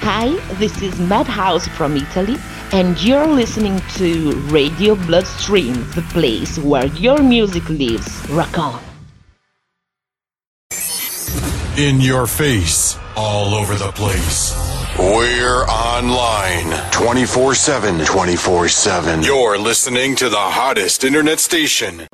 Hi, this is Madhouse from Italy, and you're listening to Radio Bloodstream, the place where your music lives. Rock on! In your face, all over the place. We're online 24/7. 24/7. You're listening to the hottest internet station.